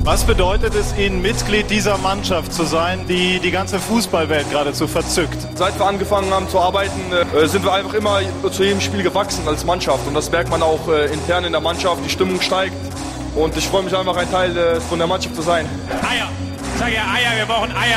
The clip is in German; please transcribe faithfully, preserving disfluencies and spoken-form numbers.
Was bedeutet es Ihnen, Mitglied dieser Mannschaft zu sein, die die ganze Fußballwelt geradezu verzückt? Seit wir angefangen haben zu arbeiten, sind wir einfach immer zu jedem Spiel gewachsen als Mannschaft. Und das merkt man auch intern in der Mannschaft, die Stimmung steigt. Und ich freue mich einfach, ein Teil von der Mannschaft zu sein. Eier, ich sage ja Eier, wir brauchen Eier.